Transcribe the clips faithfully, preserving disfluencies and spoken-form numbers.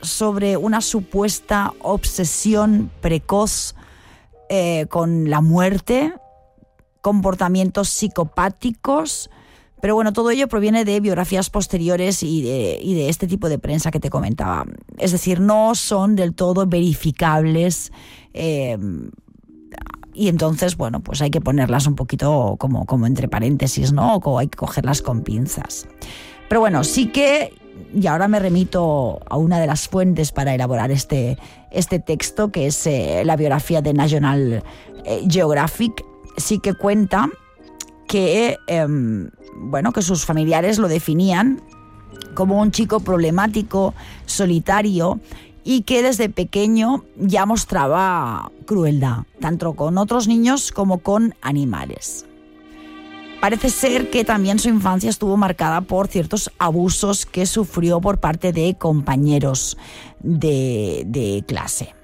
sobre una supuesta obsesión precoz eh, con la muerte, comportamientos psicopáticos, pero bueno, todo ello proviene de biografías posteriores y de, y de este tipo de prensa que te comentaba. Es decir, no son del todo verificables eh, y entonces, bueno, pues hay que ponerlas un poquito como, como entre paréntesis, ¿no? O hay que cogerlas con pinzas. Pero bueno, sí que, y ahora me remito a una de las fuentes para elaborar este, este texto, que es eh, la biografía de National Geographic, sí que cuenta que, eh, bueno, que sus familiares lo definían como un chico problemático, solitario, y que desde pequeño ya mostraba crueldad, tanto con otros niños como con animales. Parece ser que también su infancia estuvo marcada por ciertos abusos que sufrió por parte de compañeros de, de clase.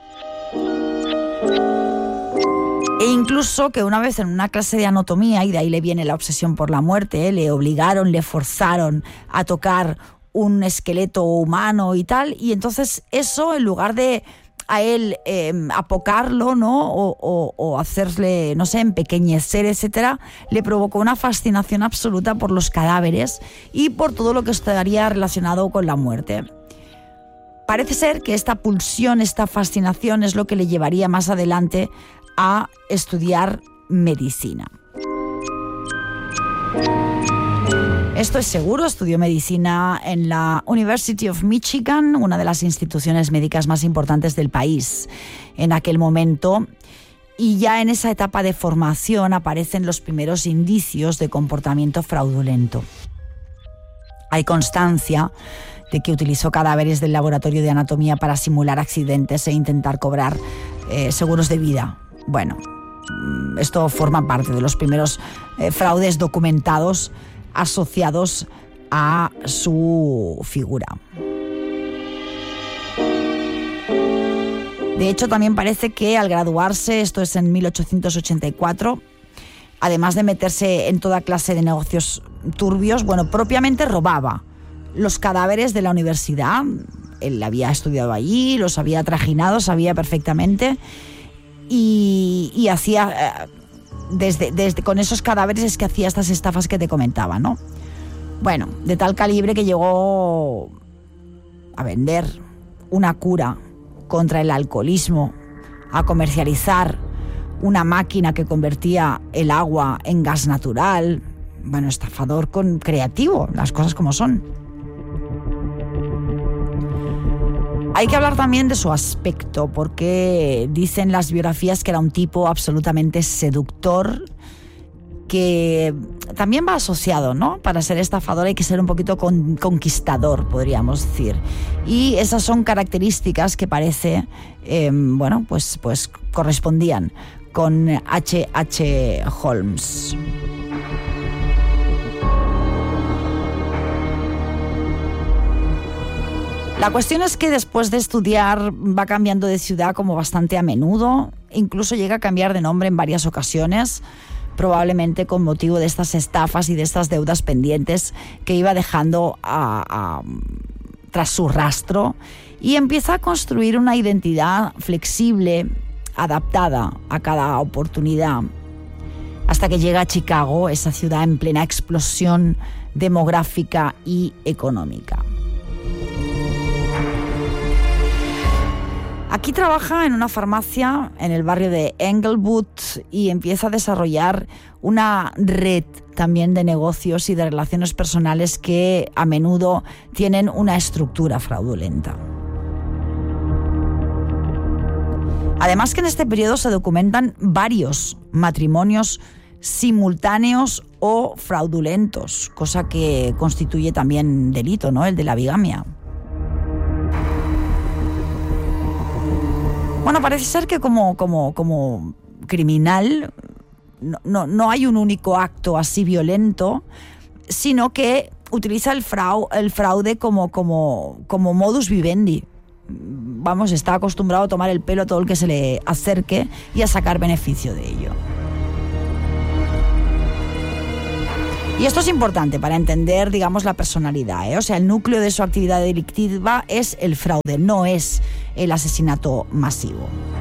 E incluso que una vez en una clase de anatomía, y de ahí le viene la obsesión por la muerte, ¿eh? le obligaron, le forzaron a tocar un esqueleto humano y tal, y entonces eso, en lugar de a él eh, apocarlo, ¿no? O, o, o hacerle, no sé, empequeñecer, etcétera, le provocó una fascinación absoluta por los cadáveres y por todo lo que estaría relacionado con la muerte. Parece ser que esta pulsión, esta fascinación es lo que le llevaría más adelante a estudiar medicina. Esto es seguro, estudió medicina en la University of Michigan, una de las instituciones médicas más importantes del país en aquel momento, y ya en esa etapa de formación aparecen los primeros indicios de comportamiento fraudulento. Hay constancia de que utilizó cadáveres del laboratorio de anatomía para simular accidentes e intentar cobrar eh, seguros de vida. Bueno, esto forma parte de los primeros eh, fraudes documentados asociados a su figura. De hecho, también parece que al graduarse, esto es en mil ochocientos ochenta y cuatro, además de meterse en toda clase de negocios turbios, bueno, propiamente robaba los cadáveres de la universidad. Él había estudiado allí, los había trajinado, sabía perfectamente, y, y hacía... Eh, Desde, desde con esos cadáveres es que hacía estas estafas que te comentaba, ¿no? Bueno, de tal calibre que llegó a vender una cura contra el alcoholismo, a comercializar una máquina que convertía el agua en gas natural. Bueno, estafador con creativo, las cosas como son. Hay que hablar también de su aspecto, porque dicen las biografías que era un tipo absolutamente seductor, que también va asociado, ¿no? Para ser estafador hay que ser un poquito con, conquistador, podríamos decir. Y esas son características que parece, eh, bueno, pues, pues correspondían con H H Holmes. La cuestión es que después de estudiar va cambiando de ciudad como bastante a menudo, incluso llega a cambiar de nombre en varias ocasiones, probablemente con motivo de estas estafas y de estas deudas pendientes que iba dejando a, a, tras su rastro, y empieza a construir una identidad flexible, adaptada a cada oportunidad, hasta que llega a Chicago, esa ciudad en plena explosión demográfica y económica. Aquí trabaja en una farmacia en el barrio de Englewood y empieza a desarrollar una red también de negocios y de relaciones personales que a menudo tienen una estructura fraudulenta. Además que en este periodo se documentan varios matrimonios simultáneos o fraudulentos, cosa que constituye también delito, ¿no? El de la bigamia. Bueno, parece ser que como, como, como criminal no, no, no hay un único acto así violento, sino que utiliza el fraude, el fraude como, como, como modus vivendi. Vamos, está acostumbrado a tomar el pelo a todo el que se le acerque y a sacar beneficio de ello. Y esto es importante para entender, digamos, la personalidad, ¿eh? O sea, el núcleo de su actividad delictiva es el fraude, no es el asesinato masivo.